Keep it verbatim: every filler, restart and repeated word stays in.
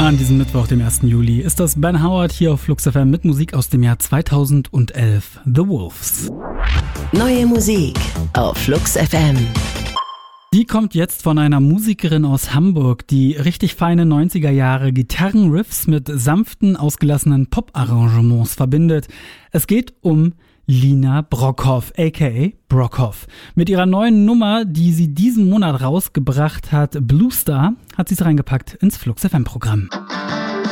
An diesem Mittwoch, dem ersten Juli, ist das Ben Howard hier auf Flux F M mit Musik aus dem Jahr zweitausendelf. The Wolves. Neue Musik auf Flux F M. Die kommt jetzt von einer Musikerin aus Hamburg, die richtig feine neunziger Jahre Gitarrenriffs mit sanften, ausgelassenen Pop-Arrangements verbindet. Es geht um Lina Brockhoff, aka Brockhoff. Mit ihrer neuen Nummer, die sie diesen Monat rausgebracht hat, Blue Star, hat sie es reingepackt ins Flux F M Programm.